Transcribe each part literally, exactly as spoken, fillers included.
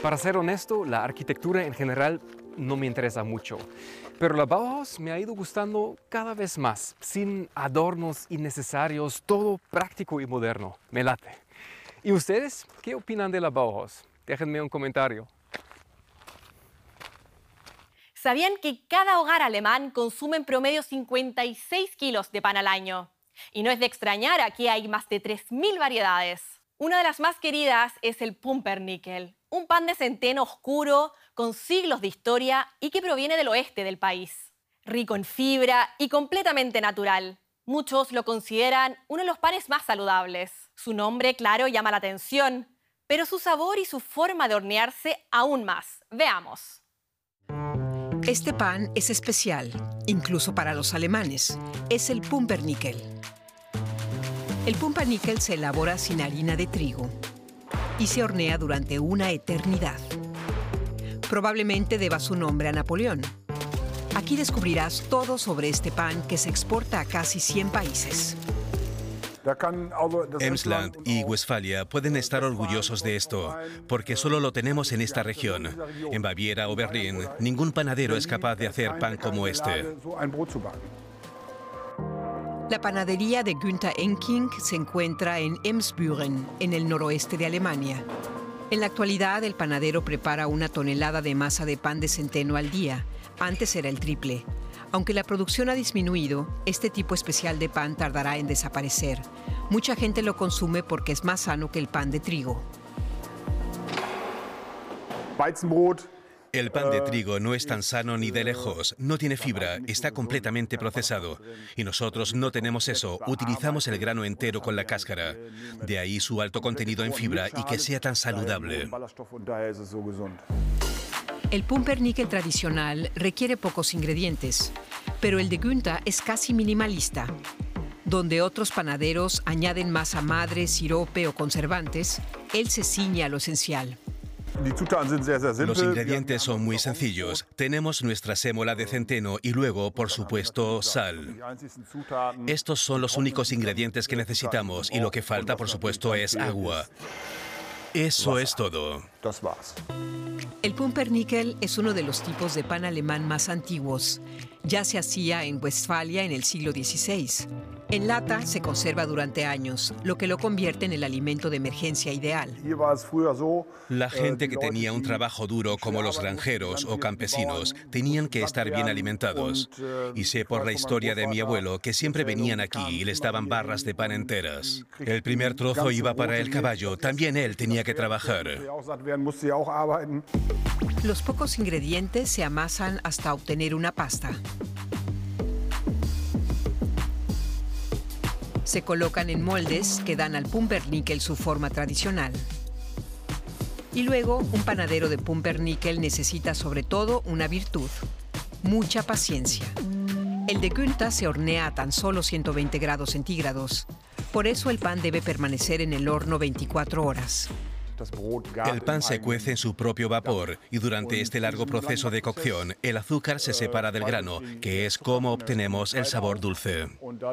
Para ser honesto, la arquitectura en general no me interesa mucho, pero la Bauhaus me ha ido gustando cada vez más, sin adornos innecesarios, todo práctico y moderno. Me late. ¿Y ustedes qué opinan de la Bauhaus? Déjenme un comentario. ¿Sabían que cada hogar alemán consume en promedio cincuenta y seis kilos de pan al año? Y no es de extrañar, aquí hay más de tres mil variedades. Una de las más queridas es el Pumpernickel, un pan de centeno oscuro, con siglos de historia y que proviene del oeste del país. Rico en fibra y completamente natural. Muchos lo consideran uno de los panes más saludables. Su nombre, claro, llama la atención, pero su sabor y su forma de hornearse aún más. Veamos. Este pan es especial, incluso para los alemanes. Es el Pumpernickel. El Pumpernickel se elabora sin harina de trigo y se hornea durante una eternidad. Probablemente deba su nombre a Napoleón. Aquí descubrirás todo sobre este pan que se exporta a casi cien países. Emsland y Westfalia pueden estar orgullosos de esto, porque solo lo tenemos en esta región. En Baviera o Berlín, ningún panadero es capaz de hacer pan como este. La panadería de Günther Enking se encuentra en Emsbüren, en el noroeste de Alemania. En la actualidad, el panadero prepara una tonelada de masa de pan de centeno al día. Antes era el triple. Aunque la producción ha disminuido, este tipo especial de pan tardará en desaparecer. Mucha gente lo consume porque es más sano que el pan de trigo. El pan de trigo no es tan sano ni de lejos, no tiene fibra, está completamente procesado. Y nosotros no tenemos eso, utilizamos el grano entero con la cáscara. De ahí su alto contenido en fibra y que sea tan saludable. El Pumpernickel tradicional requiere pocos ingredientes, pero el de Günther es casi minimalista. Donde otros panaderos añaden masa madre, sirope o conservantes, él se ciñe a lo esencial. Los ingredientes son muy sencillos. Tenemos nuestra sémola de centeno y luego, por supuesto, sal. Estos son los únicos ingredientes que necesitamos y lo que falta, por supuesto, es agua. Eso es todo. El Pumpernickel es uno de los tipos de pan alemán más antiguos. Ya se hacía en Westfalia en el siglo dieciséis. En lata se conserva durante años, lo que lo convierte en el alimento de emergencia ideal. La gente que tenía un trabajo duro, como los granjeros o campesinos, tenían que estar bien alimentados. Y sé por la historia de mi abuelo que siempre venían aquí y les daban barras de pan enteras. El primer trozo iba para el caballo, también él tenía que trabajar. Los pocos ingredientes se amasan hasta obtener una pasta. Se colocan en moldes que dan al Pumpernickel su forma tradicional. Y luego, un panadero de Pumpernickel necesita sobre todo una virtud: mucha paciencia. El de Günther se hornea a tan solo ciento veinte grados centígrados. Por eso el pan debe permanecer en el horno veinticuatro horas. El pan se cuece en su propio vapor y durante este largo proceso de cocción, el azúcar se separa del grano, que es como obtenemos el sabor dulce.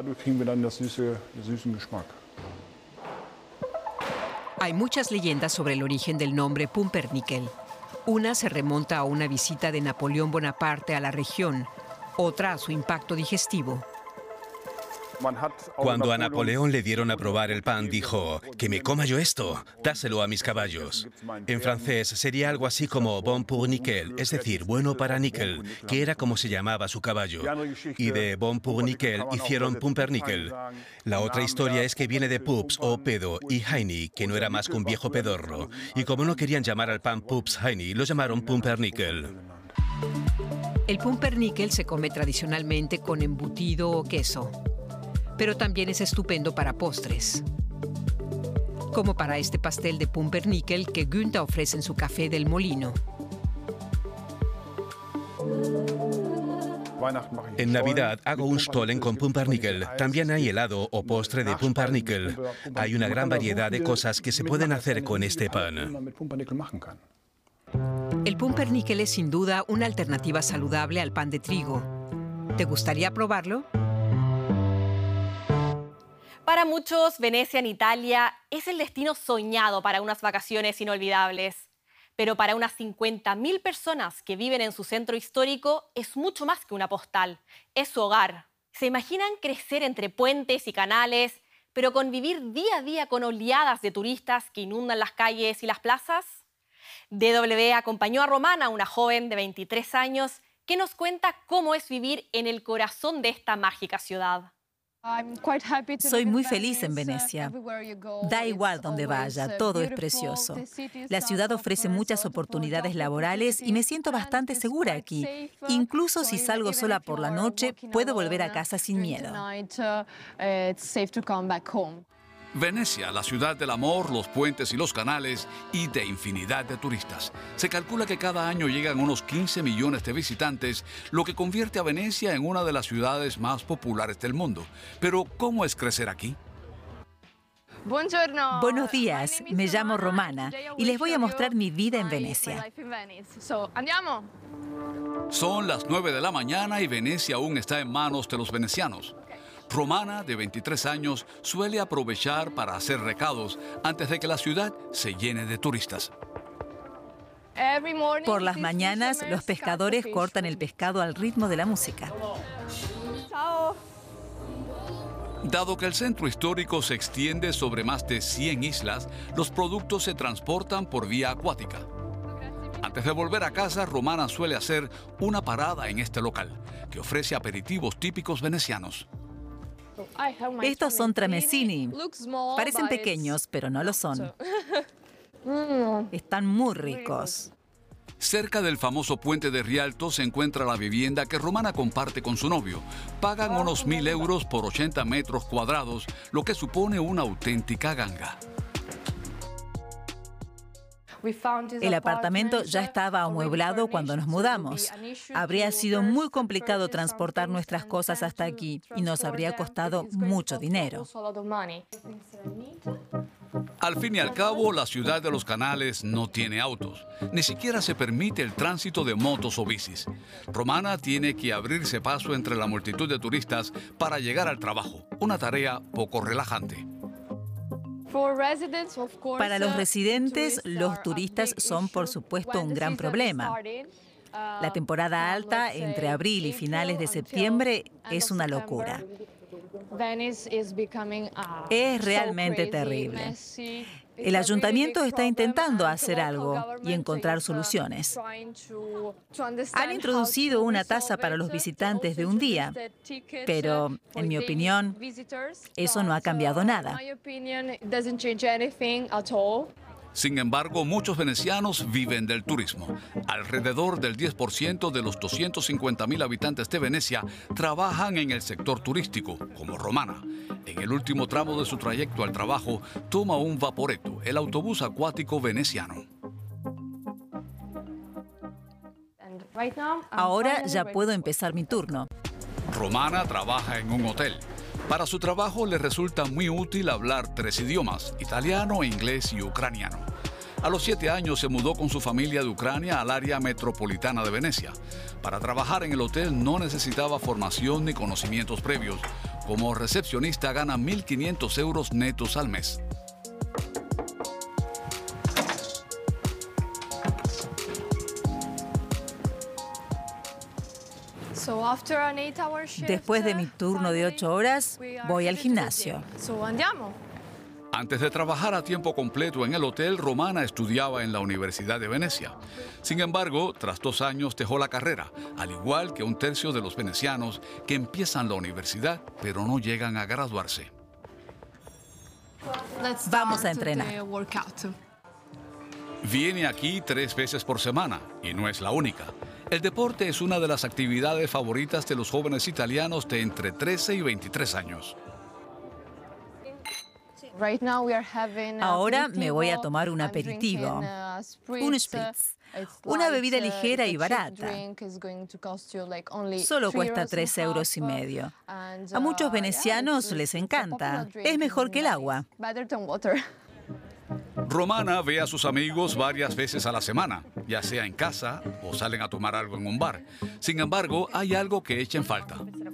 Hay muchas leyendas sobre el origen del nombre Pumpernickel. Una se remonta a una visita de Napoleón Bonaparte a la región, otra a su impacto digestivo. Cuando a Napoleón le dieron a probar el pan, dijo: «Que me coma yo esto, dáselo a mis caballos». En francés sería algo así como bon pour nickel, es decir, bueno para níquel, que era como se llamaba su caballo. Y de bon pour nickel hicieron Pumpernickel. La otra historia es que viene de pups o pedo y Heini, que no era más que un viejo pedorro. Y como no querían llamar al pan pups Heini, lo llamaron Pumpernickel. El Pumpernickel se come tradicionalmente con embutido o queso, pero también es estupendo para postres, como para este pastel de Pumpernickel que Günther ofrece en su café del molino. En Navidad hago un Stollen con Pumpernickel. También hay helado o postre de Pumpernickel. Hay una gran variedad de cosas que se pueden hacer con este pan. El Pumpernickel es sin duda una alternativa saludable al pan de trigo. ¿Te gustaría probarlo? Para muchos, Venecia en Italia es el destino soñado para unas vacaciones inolvidables. Pero para unas cincuenta mil personas que viven en su centro histórico es mucho más que una postal, es su hogar. ¿Se imaginan crecer entre puentes y canales, pero convivir día a día con oleadas de turistas que inundan las calles y las plazas? D W acompañó a Romana, una joven de veintitrés años, que nos cuenta cómo es vivir en el corazón de esta mágica ciudad. Soy muy feliz en Venecia. Da igual donde vaya, todo es precioso. La ciudad ofrece muchas oportunidades laborales y me siento bastante segura aquí. Incluso si salgo sola por la noche, puedo volver a casa sin miedo. Venecia, la ciudad del amor, los puentes y los canales y de infinidad de turistas. Se calcula que cada año llegan unos quince millones de visitantes, lo que convierte a Venecia en una de las ciudades más populares del mundo. Pero, ¿cómo es crecer aquí? Buenos días, me llamo Romana y les voy a mostrar mi vida en Venecia. Son las nueve de la mañana y Venecia aún está en manos de los venecianos. Romana, de veintitrés años, suele aprovechar para hacer recados antes de que la ciudad se llene de turistas. Por las mañanas, los pescadores cortan el pescado al ritmo de la música. Dado que el centro histórico se extiende sobre más de cien islas, los productos se transportan por vía acuática. Antes de volver a casa, Romana suele hacer una parada en este local, que ofrece aperitivos típicos venecianos. Estos son tramesini. Parecen pequeños, pero no lo son. Están muy ricos. Cerca del famoso puente de Rialto se encuentra la vivienda que Romana comparte con su novio. Pagan unos mil euros por ochenta metros cuadrados, lo que supone una auténtica ganga. El apartamento ya estaba amueblado cuando nos mudamos. Habría sido muy complicado transportar nuestras cosas hasta aquí y nos habría costado mucho dinero. Al fin y al cabo, la ciudad de los canales no tiene autos. Ni siquiera se permite el tránsito de motos o bicis. Romana tiene que abrirse paso entre la multitud de turistas para llegar al trabajo, una tarea poco relajante. Para los residentes, los turistas son, por supuesto, un gran problema. La temporada alta, entre abril y finales de septiembre, es una locura. Es realmente terrible. El ayuntamiento está intentando hacer algo y encontrar soluciones. Han introducido una tasa para los visitantes de un día, pero, en mi opinión, eso no ha cambiado nada. Sin embargo, muchos venecianos viven del turismo. Alrededor del diez por ciento de los doscientos cincuenta mil habitantes de Venecia trabajan en el sector turístico, como Romana. En el último tramo de su trayecto al trabajo, toma un Vaporetto, el autobús acuático veneciano. Ahora ya puedo empezar mi turno. Romana trabaja en un hotel. Para su trabajo le resulta muy útil hablar tres idiomas, italiano, inglés y ucraniano. A los siete años se mudó con su familia de Ucrania al área metropolitana de Venecia. Para trabajar en el hotel no necesitaba formación ni conocimientos previos. Como recepcionista gana mil quinientos euros netos al mes. Después de mi turno de ocho horas, voy al gimnasio. Antes de trabajar a tiempo completo en el hotel, Romana estudiaba en la Universidad de Venecia. Sin embargo, tras dos años dejó la carrera, al igual que un tercio de los venecianos que empiezan la universidad, pero no llegan a graduarse. Vamos a entrenar. Viene aquí tres veces por semana, y no es la única. El deporte es una de las actividades favoritas de los jóvenes italianos de entre trece y veintitrés años. Ahora me voy a tomar un aperitivo, un spritz, una bebida ligera y barata. Solo cuesta tres euros y medio. A muchos venecianos les encanta. Es mejor que el agua. Romana ve a sus amigos varias veces a la semana, ya sea en casa o salen a tomar algo en un bar. Sin embargo, hay algo que echa en falta.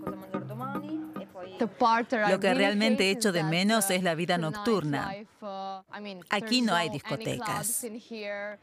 Lo que realmente echo de menos es la vida nocturna. Aquí no hay discotecas.